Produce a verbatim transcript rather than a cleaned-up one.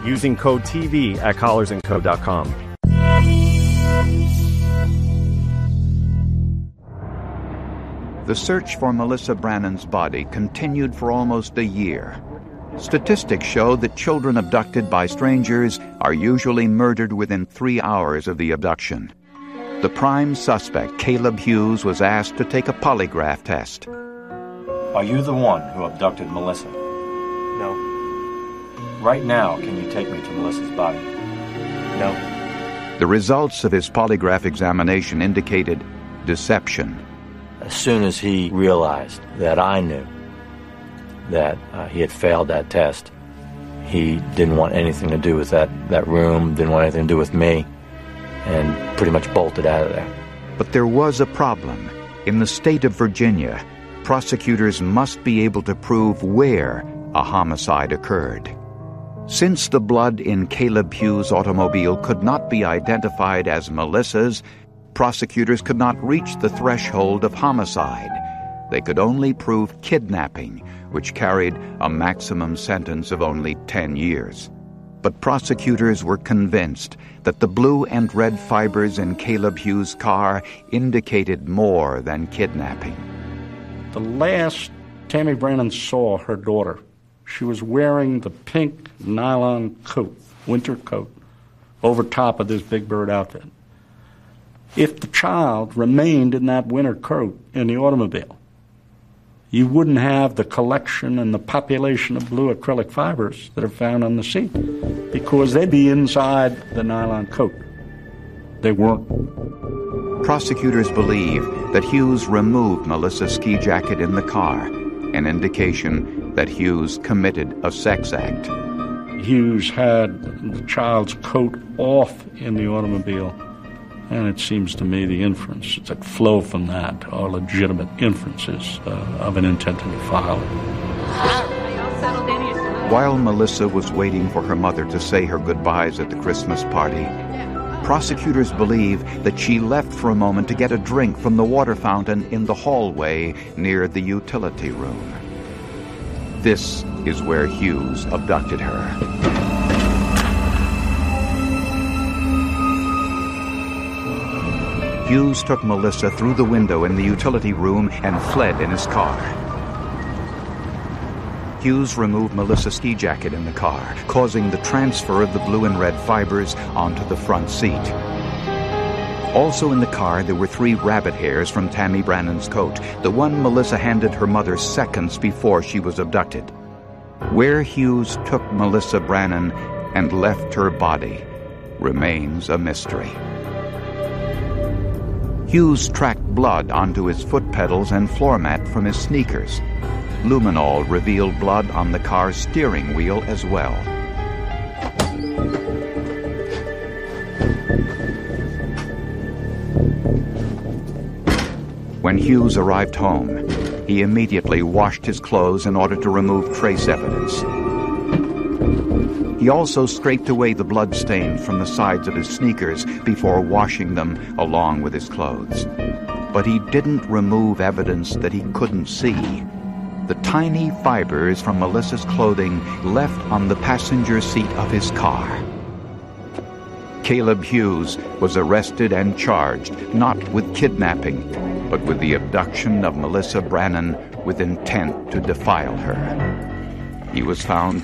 using code T V at collars and co dot com. The search for Melissa Brannan's body continued for almost a year. Statistics show that children abducted by strangers are usually murdered within three hours of the abduction. The prime suspect, Caleb Hughes, was asked to take a polygraph test. Are you the one who abducted Melissa? No. Right now, can you take me to Melissa's body? No. The results of his polygraph examination indicated deception. As soon as he realized that I knew that uh, he had failed that test, he didn't want anything to do with that, that room, didn't want anything to do with me, and pretty much bolted out of there. But there was a problem. In the state of Virginia, prosecutors must be able to prove where a homicide occurred. Since the blood in Caleb Hughes' automobile could not be identified as Melissa's, prosecutors could not reach the threshold of homicide. They could only prove kidnapping, which carried a maximum sentence of only ten years. But prosecutors were convinced that the blue and red fibers in Caleb Hughes' car indicated more than kidnapping. The last Tammy Brannan saw her daughter, she was wearing the pink nylon coat, winter coat, over top of this Big Bird outfit. If the child remained in that winter coat in the automobile, you wouldn't have the collection and the population of blue acrylic fibers that are found on the seat, because they'd be inside the nylon coat. They weren't. Prosecutors believe that Hughes removed Melissa's ski jacket in the car, an indication that Hughes committed a sex act. Hughes had the child's coat off in the automobile, and it seems to me the inferences that flow from that are legitimate inferences uh, of an intent to defile. While Melissa was waiting for her mother to say her goodbyes at the Christmas party, prosecutors believe that she left for a moment to get a drink from the water fountain in the hallway near the utility room. This is where Hughes abducted her. Hughes took Melissa through the window in the utility room and fled in his car. Hughes removed Melissa's ski jacket in the car, causing the transfer of the blue and red fibers onto the front seat. Also in the car, there were three rabbit hairs from Tammy Brannan's coat, the one Melissa handed her mother seconds before she was abducted. Where Hughes took Melissa Brannan and left her body remains a mystery. Hughes tracked blood onto his foot pedals and floor mat from his sneakers. Luminol revealed blood on the car's steering wheel as well. When Hughes arrived home, he immediately washed his clothes in order to remove trace evidence. He also scraped away the blood stains from the sides of his sneakers before washing them along with his clothes. But he didn't remove evidence that he couldn't see. The tiny fibers from Melissa's clothing left on the passenger seat of his car. Caleb Hughes was arrested and charged not with kidnapping, but with the abduction of Melissa Brannan with intent to defile her. He was found